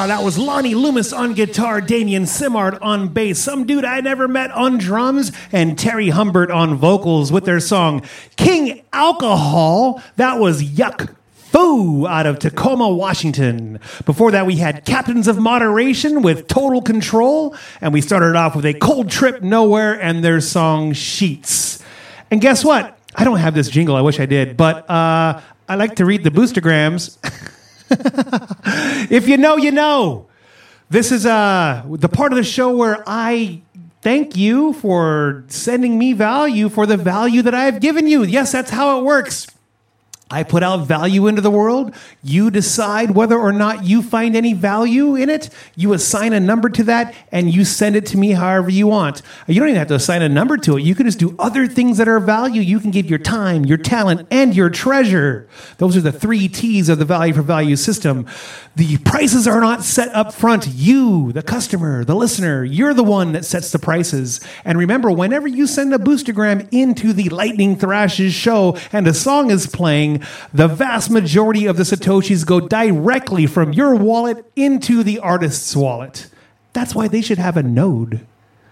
That was Lonnie Loomis on guitar, Damien Simard on bass, some dude I never met on drums, and Terry Humbert on vocals with their song King Alcohol. That was Yuck Foo out of Tacoma, Washington. Before that, we had Captains of Moderation with Total Control, and we started off with a Cold Trip Nowhere and their song Sheets. And guess what? I don't have this jingle. I wish I did, but I like to read the boostergrams. If you know, you know. This is the part of the show where I thank you for sending me value for the value that I've given you. Yes, that's how it works. I put out value into the world. You decide whether or not you find any value in it. You assign a number to that, and you send it to me however you want. You don't even have to assign a number to it. You can just do other things that are value. You can give your time, your talent, and your treasure. Those are the 3 T's of the value for value system. The prices are not set up front. You, the customer, the listener, you're the one that sets the prices. And remember, whenever you send a boostergram into the Lightning Thrashes show and a song is playing, the vast majority of the Satoshis go directly from your wallet into the artist's wallet. That's why they should have a node.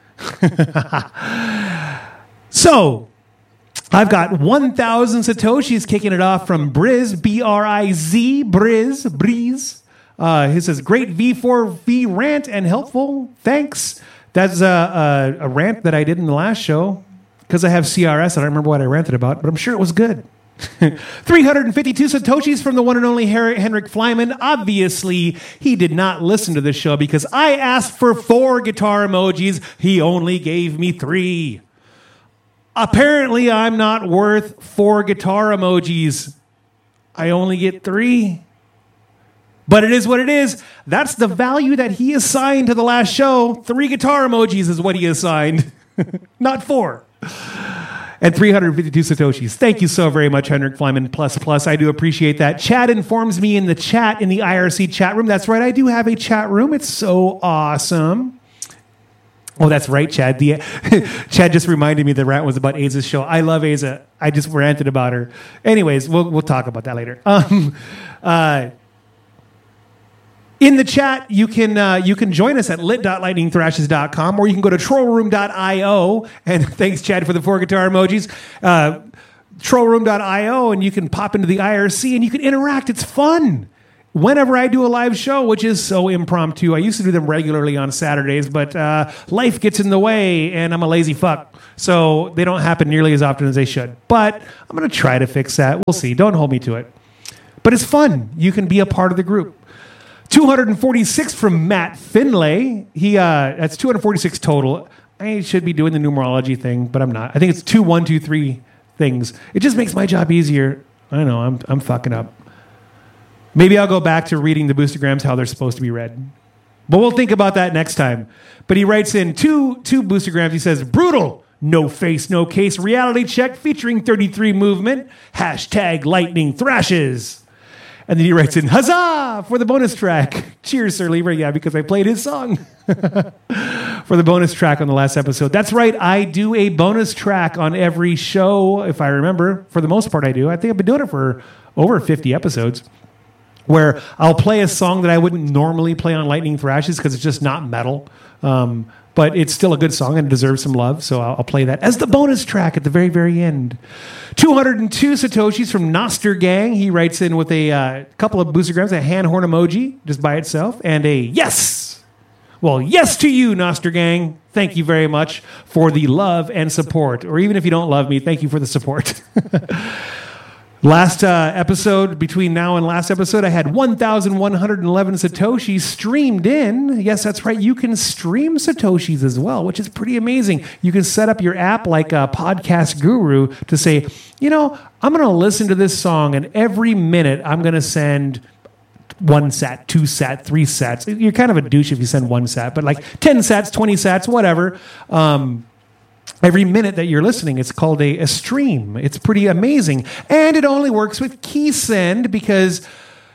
So, I've got 1,000 Satoshis kicking it off from Briz, B-R-I-Z, Breeze. He says, great V4V rant and helpful. Thanks. That's a rant that I did in the last show. Because I have CRS, I don't remember what I ranted about, but I'm sure it was good. 352 Satoshis from the one and only Henrik Flyman. Obviously, he did not listen to this show because I asked for 4 guitar emojis. He only gave me 3. Apparently, I'm not worth 4 guitar emojis. I only get 3. But it is what it is. That's the value that he assigned to the last show. 3 guitar emojis is what he assigned, not 4. And 352 Satoshis. Thank you so very much, Henrik Flyman ++. I do appreciate that. Chad informs me in the chat, in the IRC chat room. That's right, I do have a chat room. It's so awesome. Oh, that's right, Chad. Chad just reminded me the rant was about Aza's show. I love Aza. I just ranted about her. Anyways, we'll talk about that later. In the chat, you can join us at lit.lightningthrashes.com, or you can go to trollroom.io. And thanks, Chad, for the 4 guitar emojis. Trollroom.io, and you can pop into the IRC and you can interact. It's fun. Whenever I do a live show, which is so impromptu, I used to do them regularly on Saturdays, but life gets in the way, and I'm a lazy fuck. So they don't happen nearly as often as they should. But I'm going to try to fix that. We'll see. Don't hold me to it. But it's fun. You can be a part of the group. 246 from Matt Finlay. That's 246 total. I should be doing the numerology thing, but I'm not. I think it's 2, 1, 2, 3 things. It just makes my job easier. I know, I'm fucking up. Maybe I'll go back to reading the boostergrams how they're supposed to be read. But we'll think about that next time. But he writes in two boostergrams. He says, brutal, no face, no case, reality check featuring 33 movement, # lightning thrashes. And then he writes in, huzzah, for the bonus track. Cheers, Sir Libra. Yeah, because I played his song for the bonus track on the last episode. That's right. I do a bonus track on every show, if I remember. For the most part, I do. I think I've been doing it for over 50 episodes, where I'll play a song that I wouldn't normally play on Lightning Thrashes because it's just not metal. But it's still a good song and deserves some love, so I'll play that as the bonus track at the very, very end. 202 Satoshis from Noster Gang. He writes in with a couple of boostergrams, a hand horn emoji just by itself, and a yes. Well, yes to you, Noster Gang. Thank you very much for the love and support. Or even if you don't love me, thank you for the support. Last episode, between now and last episode, I had 1,111 Satoshis streamed in. Yes, that's right. You can stream Satoshis as well, which is pretty amazing. You can set up your app like a Podcast Guru to say, I'm going to listen to this song, and every minute I'm going to send 1 sat, 2 sat, 3 sats. You're kind of a douche if you send 1 sat, but like 10 sats, 20 sats, whatever. Every minute that you're listening, it's called a stream. It's pretty amazing. And it only works with KeySend because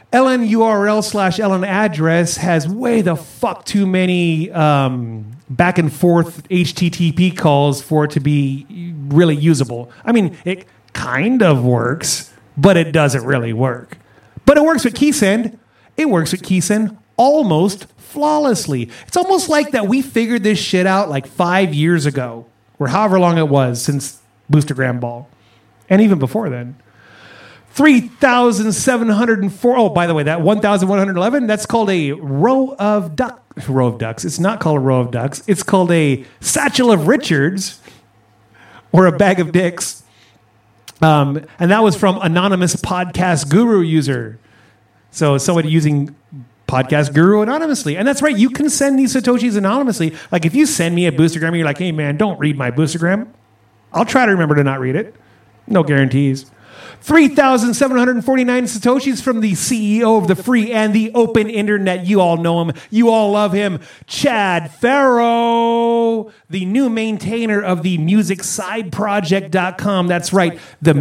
LNURL/LN address has way the fuck too many back and forth HTTP calls for it to be really usable. I mean, it kind of works, but it doesn't really work. But it works with KeySend. It works with KeySend almost flawlessly. It's almost like that we figured this shit out like 5 years ago, or however long it was since Boostergram Ball. And even before then. 3,704. Oh, by the way, that 1,111, that's called a row of ducks. It's not called a row of ducks. It's called a satchel of Richards or a bag of dicks. And that was from anonymous podcast guru user. So somebody using podcast guru anonymously. And that's right. You can send these Satoshis anonymously. Like if you send me a Boostergram and you're like, hey man, don't read my Boostergram. I'll try to remember to not read it. No guarantees. 3,749 Satoshis from the CEO of the free and the open internet. You all know him. You all love him. Chad Farrow, the new maintainer of the MusicSideProject.com. That's right. The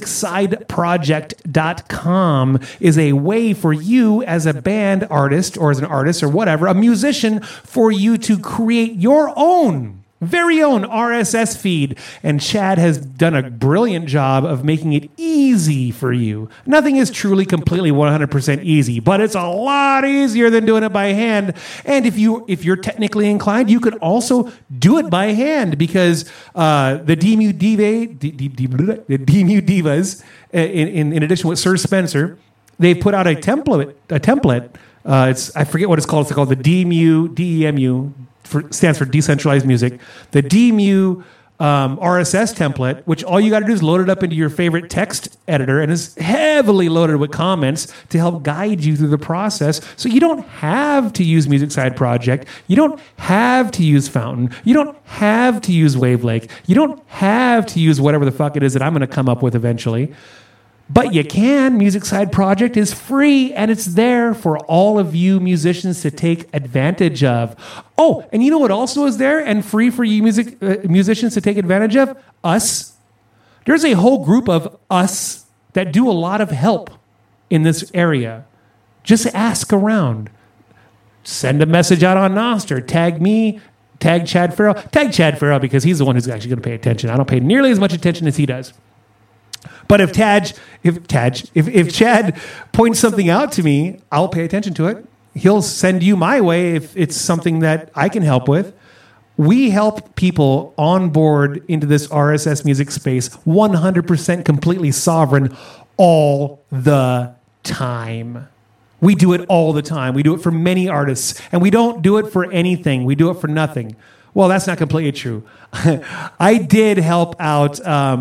MusicSideProject.com is a way for you as a band artist or as an artist or whatever, a musician, for you to create your own very own RSS feed, and Chad has done a brilliant job of making it easy for you. Nothing is truly completely 100% easy, but it's a lot easier than doing it by hand. And if you're technically inclined, you could also do it by hand because the DMU Divas, in addition with Sir Spencer, they put out a template. I forget what it's called. It's called the DEMU. Stands for decentralized music. The DMU RSS template, which all you got to do is load it up into your favorite text editor, and is heavily loaded with comments to help guide you through the process. So you don't have to use Music Side Project. You don't have to use Fountain. You don't have to use Wavelake. You don't have to use whatever the fuck it is that I'm going to come up with eventually. But you can. Music Side Project is free, and it's there for all of you musicians to take advantage of. Oh, and you know what also is there and free for you musicians to take advantage of? Us. There's a whole group of us that do a lot of help in this area. Just ask around. Send a message out on Nostr. Tag me. Tag Chad Farrow. Tag Chad Farrow because he's the one who's actually going to pay attention. I don't pay nearly as much attention as he does. But if Chad points something out to me, I'll pay attention to it. He'll send you my way if it's something that I can help with. We help people onboard into this RSS music space 100% completely sovereign all the time. We do it all the time. We do it for many artists. And we don't do it for anything. We do it for nothing. Well, that's not completely true. I did help out...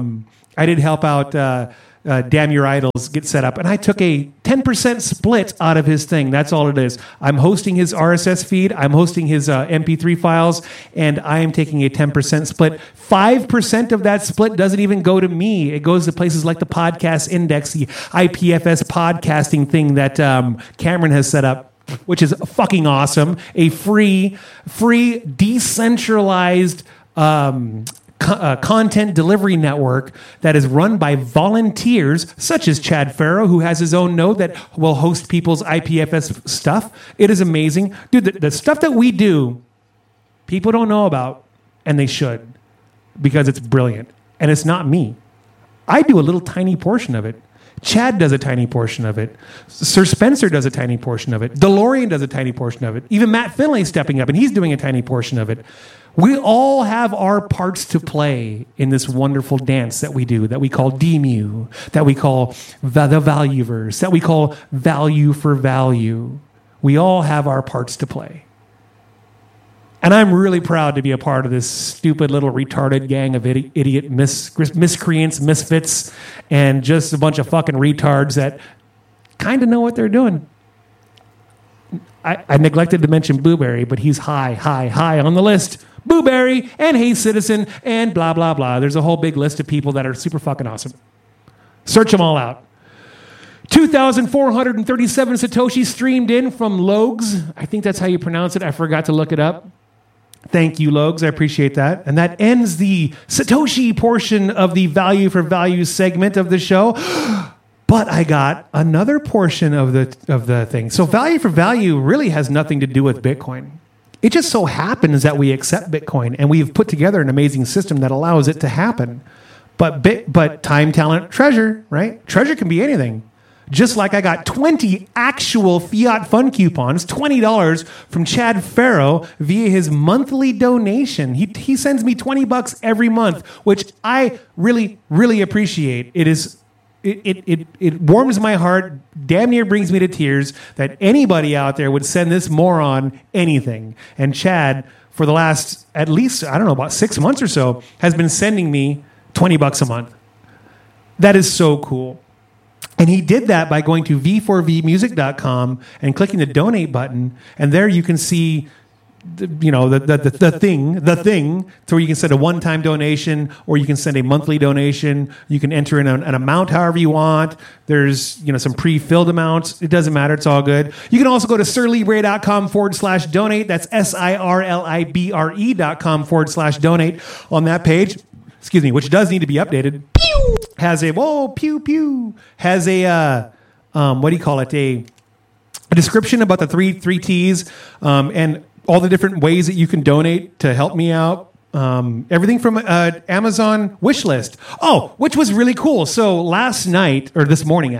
Damn Your Idols get set up, and I took a 10% split out of his thing. That's all it is. I'm hosting his RSS feed, I'm hosting his MP3 files, and I am taking a 10% split. 5% of that split doesn't even go to me. It goes to places like the Podcast Index, the IPFS podcasting thing that Cameron has set up, which is fucking awesome. A free, decentralized content delivery network that is run by volunteers such as Chad Farrow, who has his own node that will host people's IPFS stuff. It is amazing. Dude, the stuff that we do, people don't know about, and they should, because it's brilliant. And it's not me. I do a little tiny portion of it. Chad does a tiny portion of it. Sir Spencer does a tiny portion of it. DeLorean does a tiny portion of it. Even Matt Finley's stepping up, and he's doing a tiny portion of it. We all have our parts to play in this wonderful dance that we do, that we call DMU, that we call the Valueverse, that we call value for value. We all have our parts to play. And I'm really proud to be a part of this stupid little retarded gang of idiot miscreants, misfits, and just a bunch of fucking retards that kind of know what they're doing. I neglected to mention Blueberry, but he's high on the list. Blueberry and Hey Citizen and blah, blah, blah. There's a whole big list of people that are super fucking awesome. Search them all out. 2,437 Satoshi streamed in from Logs. I think that's how you pronounce it. I forgot to look it up. Thank you, Logs. I appreciate that. And that ends the Satoshi portion of the Value for Value segment of the show. But I got another portion of the thing. So Value for Value really has nothing to do with Bitcoin. It just so happens that we accept Bitcoin, and we've put together an amazing system that allows it to happen. But time, talent, treasure, right? Treasure can be anything. Just like I got 20 actual Fiat Fun coupons, $20 from Chad Farrow via his monthly donation. He sends me $20 every month, which I really, really appreciate. It warms my heart, damn near brings me to tears that anybody out there would send this moron anything. And Chad, for the last, at least, I don't know, about 6 months or so, has been sending me $20 a month. That is so cool. And he did that by going to v4vmusic.com and clicking the donate button. And there you can see the thing to where you can send a one-time donation, or you can send a monthly donation. You can enter in an amount however you want. There's some pre-filled amounts. It doesn't matter. It's all good. You can also go to sirlibre.com/donate. That's SIRLIBRE.com/donate on that page. Excuse me, which does need to be updated. Has a what do you call it? A description about the three T's and all the different ways that you can donate to help me out. Everything from Amazon wish list. Oh, which was really cool. So last night, or this morning,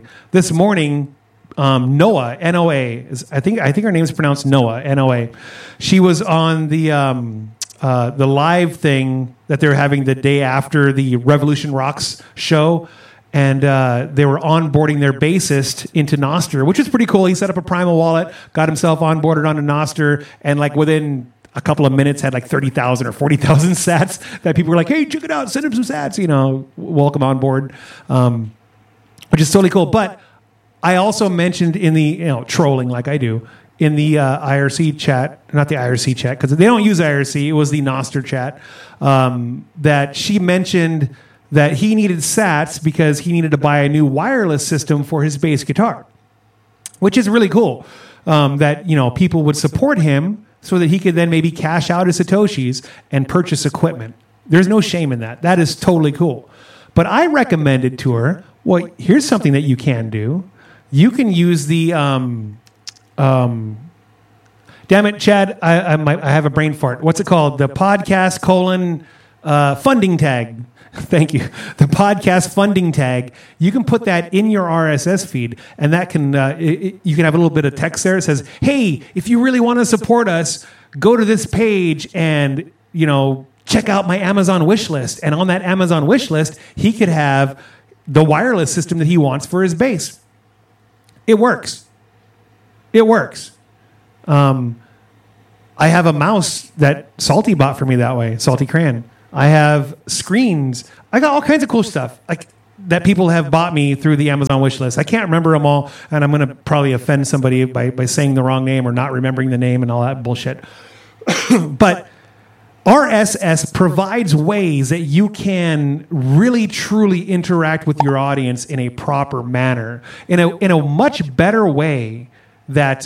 Noah, N-O-A, I think her name is pronounced Noah, N-O-A. She was on the live thing that they're having the day after the Revolution Rocks show. And they were onboarding their bassist into Nostr, which is pretty cool. He set up a Primal wallet, got himself onboarded onto Nostr, and within a couple of minutes had 30,000 or 40,000 sats that people were like, hey, check it out, send him some sats, welcome on board, which is totally cool. But I also mentioned in the, trolling like I do, in the IRC chat, not the IRC chat, because they don't use IRC, it was the Nostr chat, that she mentioned that he needed sats because he needed to buy a new wireless system for his bass guitar, which is really cool. That people would support him so that he could then maybe cash out his Satoshis and purchase equipment. There's no shame in that. That is totally cool. But I recommended to her, well, here's something that you can do. You can use the damn it, Chad, I have a brain fart. What's it called? The podcast funding tag. Thank you. The podcast funding tag. You can put that in your RSS feed, and that can you can have a little bit of text there. It says, "Hey, if you really want to support us, go to this page and check out my Amazon wish list." And on that Amazon wish list, he could have the wireless system that he wants for his bass. It works. It works. I have a mouse that Salty bought for me that way. Salty Cran. I have screens. I got all kinds of cool stuff that people have bought me through the Amazon wish list. I can't remember them all, and I'm going to probably offend somebody by saying the wrong name or not remembering the name and all that bullshit. But RSS provides ways that you can really, truly interact with your audience in a proper manner, in a much better way that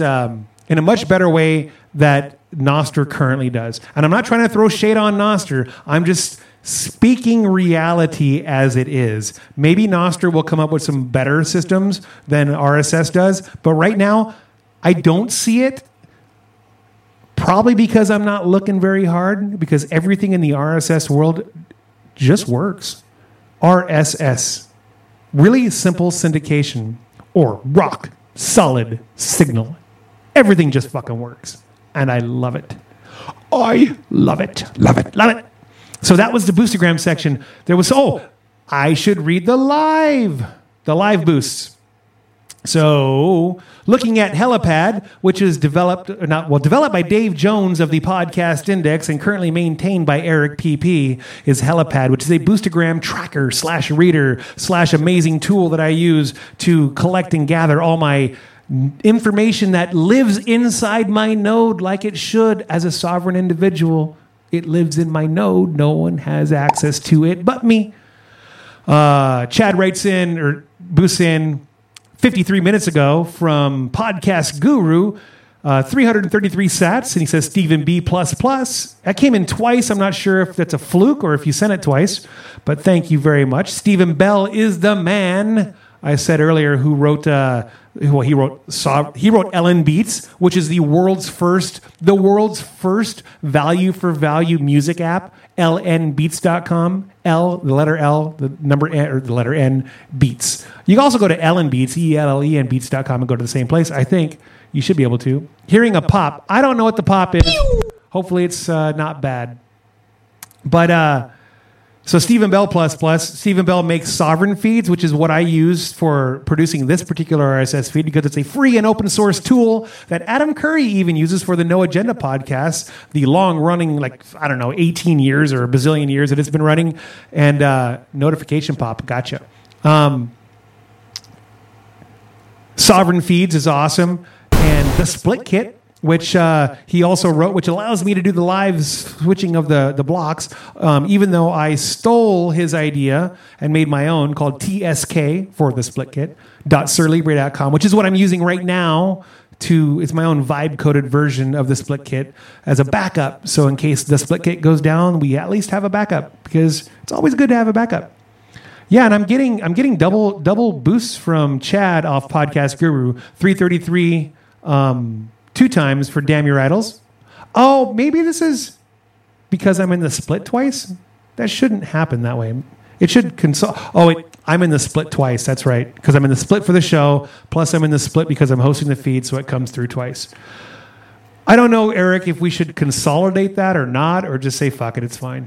Nostr currently does. And I'm not trying to throw shade on Nostr. I'm just speaking reality as it is. Maybe Nostr will come up with some better systems than RSS does, but right now, I don't see it. Probably because I'm not looking very hard, because everything in the RSS world just works. RSS. Really simple syndication, or rock solid signal. Everything just fucking works. And I love it. I love it. Love it. Love it. So that was the Boostagram section. There was, I should read the live boosts. So looking at Helipad, which is developed by Dave Jones of the Podcast Index and currently maintained by Eric PP, is Helipad, which is a Boostagram tracker /reader /amazing tool that I use to collect and gather all my information that lives inside my node like it should as a sovereign individual. It lives in my node. No one has access to it but me. Chad writes in, or boosts in, 53 minutes ago from Podcast Guru, 333 sats, and he says Stephen B++. That came in twice. I'm not sure if that's a fluke or if you sent it twice, but thank you very much. Stephen Bell is the man, I said earlier, who wrote Well, he wrote Ellen Beats, which is the world's first value for value music app. LNbeats.com. The letter L, the number N, or the letter N, Beats. You can also go to Ellen Beats, ELLEN Beats.com, and go to the same place. I think you should be able to. Hearing a pop. I don't know what the pop is. Hopefully it's not bad. But so Stephen Bell plus. Stephen Bell makes Sovereign feeds, which is what I use for producing this particular RSS feed because it's a free and open source tool that Adam Curry even uses for the No Agenda podcast, the long running, 18 years or a bazillion years that it's been running. And Notification Pop, gotcha. Sovereign feeds is awesome. And the Split Kit, which he also wrote, which allows me to do the live switching of the blocks, even though I stole his idea and made my own called TSK for the Split Kit, .surlibre.com, which is what I'm using right now. It's my own vibe-coded version of the Split Kit as a backup. So in case the Split Kit goes down, we at least have a backup because it's always good to have a backup. Yeah, and I'm getting double boosts from Chad off Podcast Guru, 333 2 times for Damn Your Idols. Oh, maybe this is because I'm in the split twice? That shouldn't happen that way. It should I'm in the split twice. That's right. Because I'm in the split for the show, plus I'm in the split because I'm hosting the feed, so it comes through twice. I don't know, Eric, if we should consolidate that or not, or just say, fuck it, it's fine.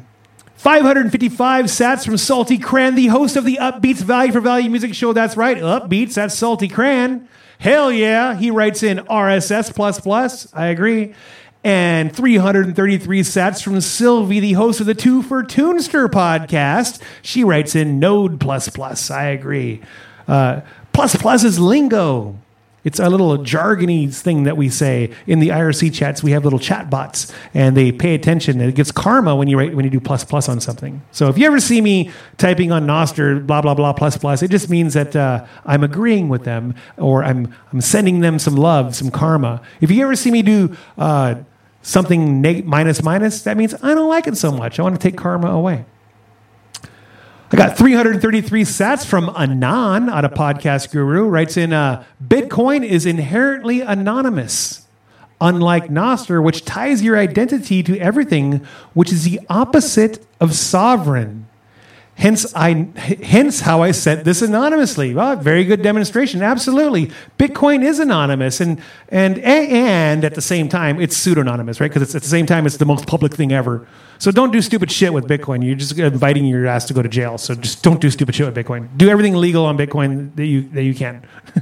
555 sats from Salty Cran, the host of the Upbeats Value for Value music show. That's right, Upbeats, that's Salty Cran. Hell yeah. He writes in RSS++. I agree. And 333 sats from Sylvie, the host of the Two for Tunester podcast. She writes in Node++. I agree. Plus is lingo. It's a little jargony thing that we say in the IRC chats. We have little chat bots, and they pay attention. And it gets karma when you do plus on something. So if you ever see me typing on Nostr blah blah blah plus, it just means that I'm agreeing with them, or I'm sending them some love, some karma. If you ever see me do something minus, that means I don't like it so much. I want to take karma away. I got 333 sats from Anon out of Podcast Guru. Writes in, Bitcoin is inherently anonymous, unlike Nostr, which ties your identity to everything, which is the opposite of sovereign. Hence how I sent this anonymously. Well, very good demonstration. Absolutely. Bitcoin is anonymous, and at the same time, it's pseudonymous, right? Because it's at the same time, it's the most public thing ever. So don't do stupid shit with Bitcoin. You're just inviting your ass to go to jail. So just don't do stupid shit with Bitcoin. Do everything legal on Bitcoin that you can.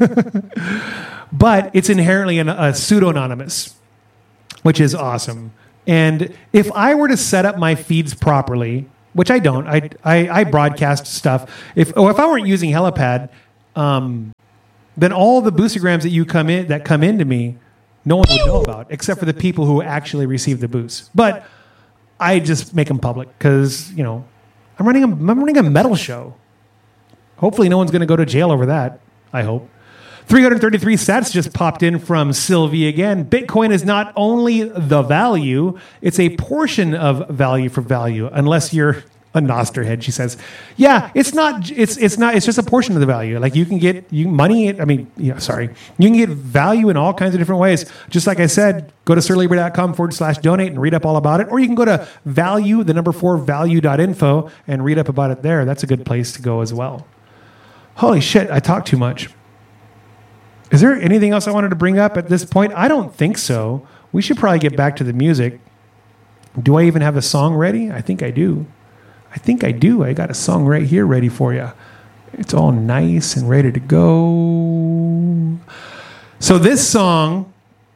But it's inherently a pseudonymous, which is awesome. And if I were to set up my feeds properly, which I don't, I broadcast stuff. If I weren't using Helipad, then all the boostergrams that come into me, no one would know about, except for the people who actually receive the boost. But I just make them public because, I'm running a metal show. Hopefully no one's going to go to jail over that, I hope. 333 sats just popped in from Sylvie again. Bitcoin is not only the value, it's a portion of value for value, unless you're a Nostr head, she says. Yeah, it's just a portion of the value. Like you can get you can get value in all kinds of different ways. Just like I said, go to surlibre.com/donate and read up all about it. Or you can go to value.info and read up about it there. That's a good place to go as well. Holy shit, I talk too much. Is there anything else I wanted to bring up at this point? I don't think so. We should probably get back to the music. Do I even have a song ready? I think I do. I got a song right here ready for you. It's all nice and ready to go. So this song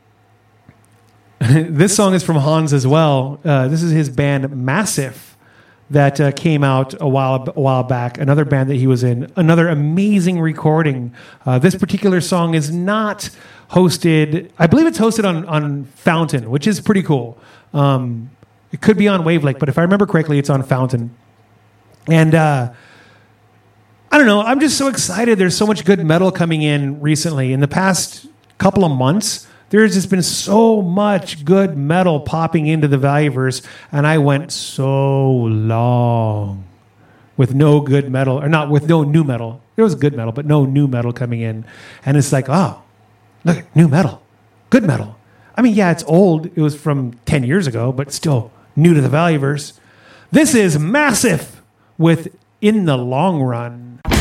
is from Hans as well. This is his band Massive that came out a while back. Another band that he was in. Another amazing recording. This particular song is not hosted. I believe it's hosted on Fountain, which is pretty cool. It could be on Wavelake, but if I remember correctly, it's on Fountain. And I don't know. I'm just so excited. There's so much good metal coming in recently. In the past couple of months, there's just been so much good metal popping into the Valueverse, and I went so long with no good metal, or not with no new metal. There was good metal, but no new metal coming in. And it's like, oh, look at new metal, good metal. I mean, yeah, it's old. It was from 10 years ago, but still new to the Valleyverse. This is Massive with In the Long Run.